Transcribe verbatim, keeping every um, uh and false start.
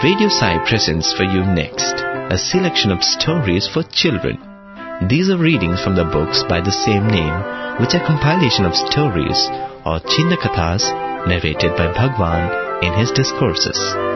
Radio Sai presents for you next a selection of stories for children. These are readings from the books by the same name, which are compilation of stories or Chinna Kathas narrated by Bhagwan in his discourses.